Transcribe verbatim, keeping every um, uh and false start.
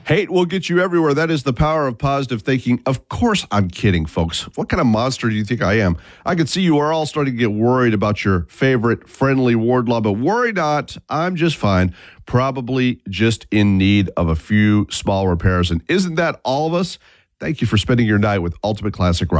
Hate will get you everywhere. That is the power of positive thinking. Of course, I'm kidding, folks. What kind of monster do you think I am? I can see you are all starting to get worried about your favorite friendly Wardlaw, but worry not. I'm just fine. Probably just in need of a few small repairs. And isn't that all of us? Thank you for spending your night with Ultimate Classic Rock.